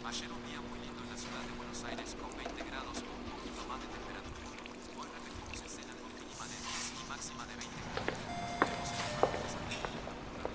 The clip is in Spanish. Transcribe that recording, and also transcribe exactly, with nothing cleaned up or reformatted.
Ayer un día muy lindo en la ciudad de Buenos Aires con veinte grados o un poquito más de temperatura. Hoy repetimos escena con mínima de diez y máxima de veinte